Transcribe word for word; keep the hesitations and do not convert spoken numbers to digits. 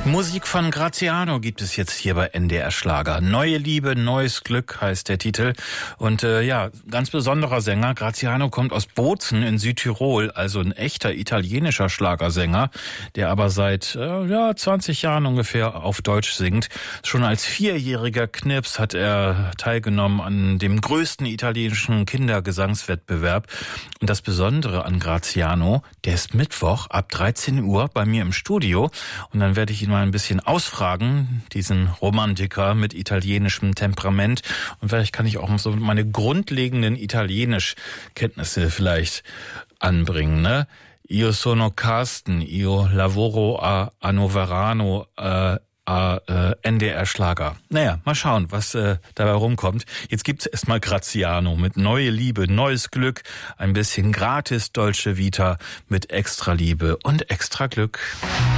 Musik von Graziano gibt es jetzt hier bei N D R Schlager. Neue Liebe, neues Glück heißt der Titel. Und äh, ja, ganz besonderer Sänger. Graziano kommt aus Bozen in Südtirol, also ein echter italienischer Schlagersänger, der aber seit äh, ja zwanzig Jahren ungefähr auf Deutsch singt. Schon als vierjähriger Knirps hat er teilgenommen an dem größten italienischen Kindergesangswettbewerb. Und das Besondere an Graziano, der ist Mittwoch ab dreizehn Uhr bei mir im Studio. Und dann werde ich ihn mal ein bisschen ausfragen, diesen Romantiker mit italienischem Temperament. Und vielleicht kann ich auch so meine grundlegenden Italienisch-Kenntnisse vielleicht anbringen, ne? Io sono Carsten, io lavoro a, a Novarano, äh, äh, N D R Schlager. Naja, mal schauen, was äh, dabei rumkommt. Jetzt gibt's erstmal Graziano mit Neue Liebe, neues Glück, ein bisschen gratis Dolce Vita mit extra Liebe und extra Glück.